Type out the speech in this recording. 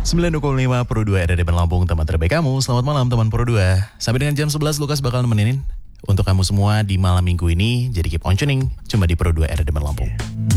9.25 Pro 2 RRD Lampung, teman terbaik kamu. Selamat malam teman Pro 2. Sampai dengan jam 11 Lukas bakal nemenin untuk kamu semua di malam minggu ini. Jadi keep on tuning cuma di Pro 2 RRD Lampung.